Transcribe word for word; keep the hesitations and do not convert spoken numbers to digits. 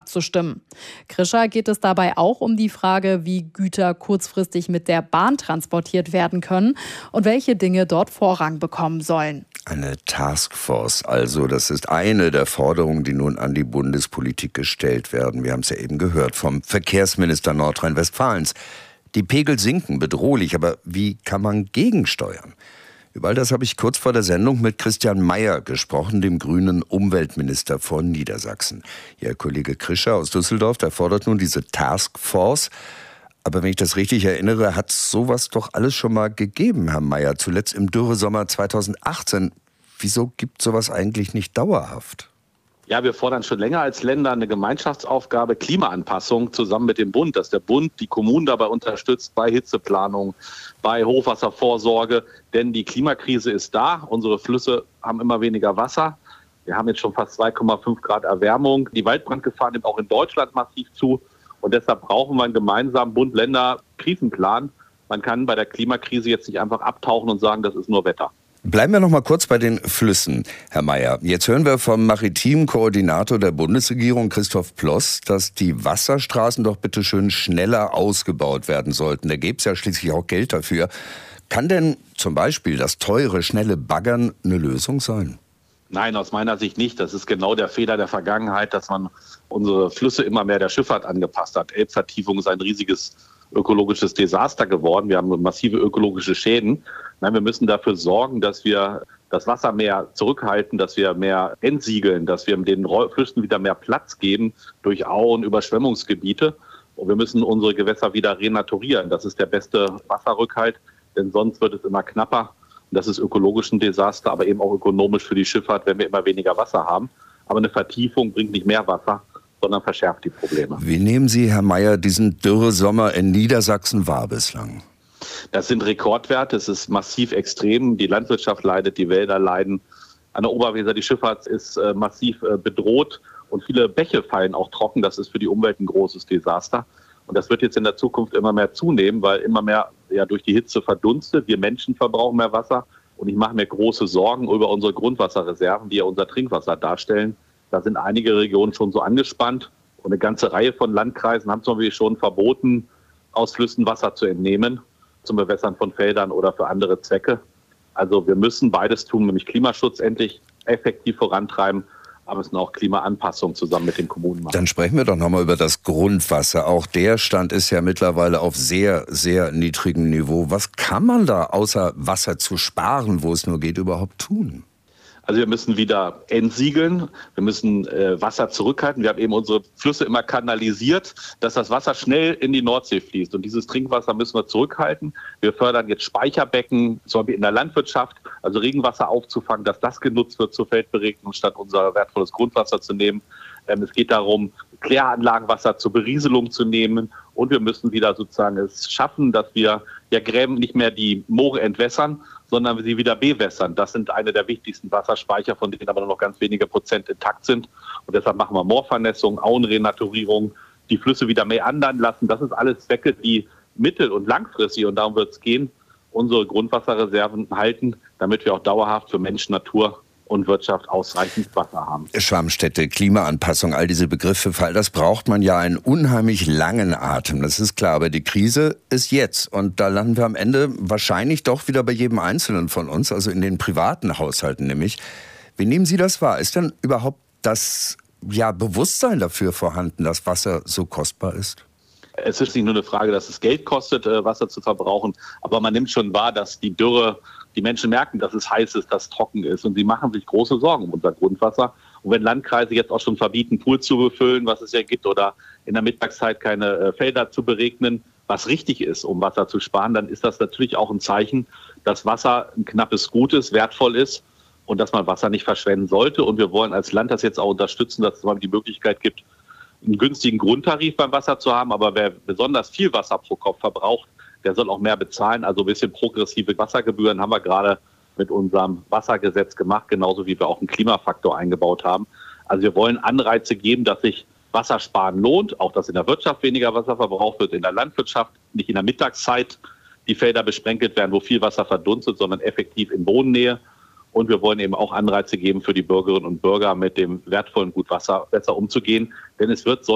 abzustimmen. Krischer geht es dabei auch um die Frage, wie Güter kurzfristig mit der Bahn transportiert werden können und welche Dinge dort Vorrang bekommen sollen. Eine Taskforce also, das ist eine der Forderungen, die nun an die Bundespolitik gestellt werden. Wir haben es ja eben gehört vom Verkehrsminister Nordrhein-Westfalens. Die Pegel sinken, bedrohlich, aber wie kann man gegensteuern? Über all das habe ich kurz vor der Sendung mit Christian Mayer gesprochen, dem grünen Umweltminister von Niedersachsen. Ihr Kollege Krischer aus Düsseldorf, der fordert nun diese Taskforce. Aber wenn ich das richtig erinnere, hat es sowas doch alles schon mal gegeben, Herr Mayer. Zuletzt im Dürresommer zweitausendachtzehn. Wieso gibt sowas eigentlich nicht dauerhaft? Ja, wir fordern schon länger als Länder eine Gemeinschaftsaufgabe, Klimaanpassung zusammen mit dem Bund, dass der Bund die Kommunen dabei unterstützt bei Hitzeplanung, bei Hochwasservorsorge. Denn die Klimakrise ist da. Unsere Flüsse haben immer weniger Wasser. Wir haben jetzt schon fast zwei Komma fünf Grad Erwärmung. Die Waldbrandgefahr nimmt auch in Deutschland massiv zu. Und deshalb brauchen wir einen gemeinsamen Bund-Länder-Krisenplan. Man kann bei der Klimakrise jetzt nicht einfach abtauchen und sagen, das ist nur Wetter. Bleiben wir noch mal kurz bei den Flüssen, Herr Mayer. Jetzt hören wir vom maritimen Koordinator der Bundesregierung, Christoph Ploss, dass die Wasserstraßen doch bitte schön schneller ausgebaut werden sollten. Da gäbe es ja schließlich auch Geld dafür. Kann denn zum Beispiel das teure, schnelle Baggern eine Lösung sein? Nein, aus meiner Sicht nicht. Das ist genau der Fehler der Vergangenheit, dass man unsere Flüsse immer mehr der Schifffahrt angepasst hat. Elbvertiefung ist ein riesiges ökologisches Desaster geworden. Wir haben massive ökologische Schäden. Nein, wir müssen dafür sorgen, dass wir das Wasser mehr zurückhalten, dass wir mehr entsiegeln, dass wir den Flüssen wieder mehr Platz geben durch Auen, Überschwemmungsgebiete. Und wir müssen unsere Gewässer wieder renaturieren. Das ist der beste Wasserrückhalt, denn sonst wird es immer knapper. Und das ist ökologisch ein Desaster, aber eben auch ökonomisch für die Schifffahrt, wenn wir immer weniger Wasser haben. Aber eine Vertiefung bringt nicht mehr Wasser, sondern verschärft die Probleme. Wie nehmen Sie, Herr Mayer, diesen Dürresommer in Niedersachsen wahr bislang? Das sind Rekordwerte, es ist massiv extrem. Die Landwirtschaft leidet, die Wälder leiden. An der Oberweser, die Schifffahrt ist äh, massiv äh, bedroht und viele Bäche fallen auch trocken. Das ist für die Umwelt ein großes Desaster. Und das wird jetzt in der Zukunft immer mehr zunehmen, weil immer mehr ja, durch die Hitze verdunstet. Wir Menschen verbrauchen mehr Wasser. Und ich mache mir große Sorgen über unsere Grundwasserreserven, die ja unser Trinkwasser darstellen. Da sind einige Regionen schon so angespannt. Und eine ganze Reihe von Landkreisen haben zum Beispiel schon verboten, aus Flüssen Wasser zu entnehmen, zum Bewässern von Feldern oder für andere Zwecke. Also wir müssen beides tun, nämlich Klimaschutz endlich effektiv vorantreiben, aber müssen auch Klimaanpassung zusammen mit den Kommunen machen. Dann sprechen wir doch nochmal über das Grundwasser. Auch der Stand ist ja mittlerweile auf sehr, sehr niedrigem Niveau. Was kann man da, außer Wasser zu sparen, wo es nur geht, überhaupt tun? Also wir müssen wieder entsiegeln, wir müssen äh, Wasser zurückhalten. Wir haben eben unsere Flüsse immer kanalisiert, dass das Wasser schnell in die Nordsee fließt. Und dieses Trinkwasser müssen wir zurückhalten. Wir fördern jetzt Speicherbecken, zum Beispiel in der Landwirtschaft, also Regenwasser aufzufangen, dass das genutzt wird zur Feldberegnung, statt unser wertvolles Grundwasser zu nehmen. Ähm, es geht darum, Kläranlagenwasser zur Berieselung zu nehmen. Und wir müssen wieder sozusagen es schaffen, dass wir ja Gräben nicht mehr die Moore entwässern, sondern wir sie wieder bewässern. Das sind eine der wichtigsten Wasserspeicher, von denen aber nur noch ganz wenige Prozent intakt sind. Und deshalb machen wir Moorvernässung, Auenrenaturierung, die Flüsse wieder meandern lassen. Das ist alles Zwecke, die mittel- und langfristig, und darum wird es gehen, unsere Grundwasserreserven halten, damit wir auch dauerhaft für Mensch, Natur und Wirtschaft ausreichend Wasser haben. Schwammstätte, Klimaanpassung, all diese Begriffe, für all das braucht man ja einen unheimlich langen Atem. Das ist klar, aber die Krise ist jetzt. Und da landen wir am Ende wahrscheinlich doch wieder bei jedem Einzelnen von uns, also in den privaten Haushalten nämlich. Wie nehmen Sie das wahr? Ist denn überhaupt das ja, Bewusstsein dafür vorhanden, dass Wasser so kostbar ist? Es ist nicht nur eine Frage, dass es Geld kostet, Wasser zu verbrauchen, aber man nimmt schon wahr, dass die Dürre, die Menschen merken, dass es heiß ist, dass es trocken ist, und sie machen sich große Sorgen um unser Grundwasser. Und wenn Landkreise jetzt auch schon verbieten, Pool zu befüllen, was es ja gibt, oder in der Mittagszeit keine Felder zu beregnen, was richtig ist, um Wasser zu sparen, dann ist das natürlich auch ein Zeichen, dass Wasser ein knappes Gut ist, wertvoll ist und dass man Wasser nicht verschwenden sollte. Und wir wollen als Land das jetzt auch unterstützen, dass es mal die Möglichkeit gibt, einen günstigen Grundtarif beim Wasser zu haben. Aber wer besonders viel Wasser pro Kopf verbraucht, der soll auch mehr bezahlen. Also ein bisschen progressive Wassergebühren haben wir gerade mit unserem Wassergesetz gemacht, genauso wie wir auch einen Klimafaktor eingebaut haben. Also wir wollen Anreize geben, dass sich Wassersparen lohnt, auch dass in der Wirtschaft weniger Wasser verbraucht wird, in der Landwirtschaft nicht in der Mittagszeit die Felder besprenkelt werden, wo viel Wasser verdunstet, sondern effektiv in Bodennähe. Und wir wollen eben auch Anreize geben für die Bürgerinnen und Bürger, mit dem wertvollen Gut Wasser besser umzugehen. Denn es wird so